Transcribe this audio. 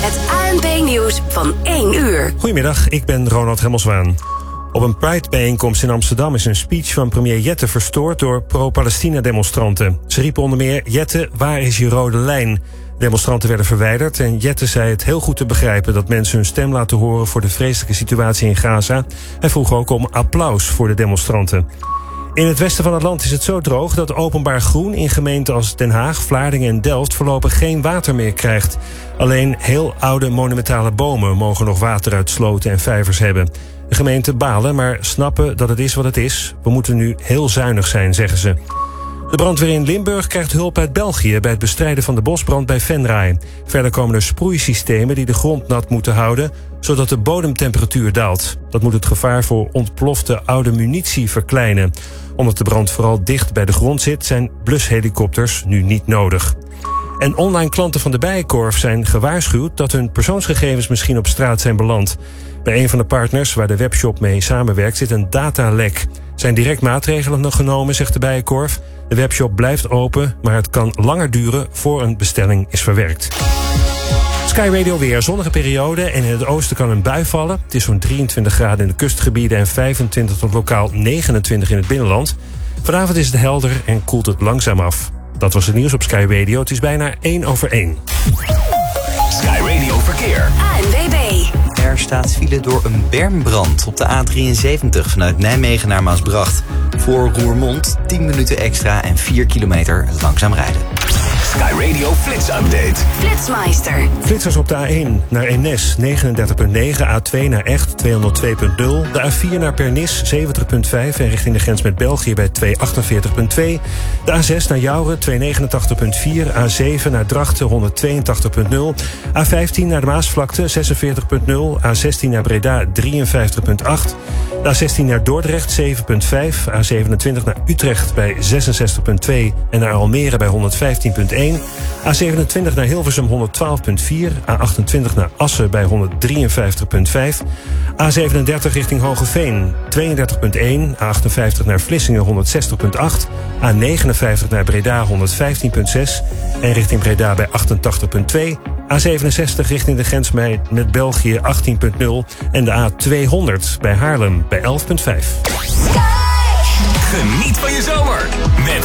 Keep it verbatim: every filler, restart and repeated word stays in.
Het A N P-nieuws van één uur. Goedemiddag, ik ben Ronald Hemmelswaan. Op een Pride-bijeenkomst in Amsterdam is een speech van premier Jette verstoord door pro-Palestina-demonstranten. Ze riepen onder meer: Jette, waar is je rode lijn? Demonstranten werden verwijderd en Jette zei het heel goed te begrijpen dat mensen hun stem laten horen voor de vreselijke situatie in Gaza. Hij vroeg ook om applaus voor de demonstranten. In het westen van het land is het zo droog dat openbaar groen in gemeenten als Den Haag, Vlaardingen en Delft voorlopig geen water meer krijgt. Alleen heel oude monumentale bomen mogen nog water uit sloten en vijvers hebben. De gemeenten balen, maar snappen dat het is wat het is. We moeten nu heel zuinig zijn, zeggen ze. De brandweer in Limburg krijgt hulp uit België bij het bestrijden van de bosbrand bij Venray. Verder komen er sproeisystemen die de grond nat moeten houden, zodat de bodemtemperatuur daalt. Dat moet het gevaar voor ontplofte oude munitie verkleinen. Omdat de brand vooral dicht bij de grond zit, zijn blushelikopters nu niet nodig. En online klanten van de Bijenkorf zijn gewaarschuwd dat hun persoonsgegevens misschien op straat zijn beland. Bij een van de partners waar de webshop mee samenwerkt zit een datalek. Er zijn direct maatregelen genomen, zegt de Bijenkorf. De webshop blijft open, maar het kan langer duren voor een bestelling is verwerkt. Sky Radio weer, zonnige periode en in het oosten kan een bui vallen. Het is zo'n drieëntwintig graden in de kustgebieden en vijfentwintig tot lokaal negenentwintig in het binnenland. Vanavond is het helder en koelt het langzaam af. Dat was het nieuws op Sky Radio. Het is bijna één over één. Sky Radio Verkeer. A N W B. Er staat file door een bermbrand op de A drieënzeventig vanuit Nijmegen naar Maasbracht. Voor Roermond tien minuten extra en vier kilometer langzaam rijden. Sky Radio Flits Update. Flitsmeister. Flitsers op de A één naar Eemnes negenendertig komma negen, A twee naar Echt tweehonderdtwee komma nul, de A vier naar Pernis zeventig komma vijf en richting de grens met België bij tweehonderdachtenveertig komma twee, de A zes naar Jouren tweehonderdnegenentachtig komma vier, A zeven naar Drachten honderdtweeëntachtig komma nul, A vijftien naar de Maasvlakte zesenveertig komma nul, A zestien naar Breda drieënvijftig komma acht, de A zestien naar Dordrecht zeven komma vijf, A zevenentwintig naar Utrecht bij zesenzestig komma twee en naar Almere bij honderdvijftien komma één, A zevenentwintig naar Hilversum honderdtwaalf komma vier, A achtentwintig naar Assen bij honderddrieënvijftig komma vijf, A zevenendertig richting Hogeveen tweeëndertig komma één, A achtenvijftig naar Vlissingen honderdzestig komma acht, A negenenvijftig naar Breda honderdvijftien komma zes en richting Breda bij achtentachtig komma twee, A zevenenzestig richting de grens met België achttien komma nul en de A tweehonderd bij Haarlem bij elf komma vijf. Geniet van je zomer met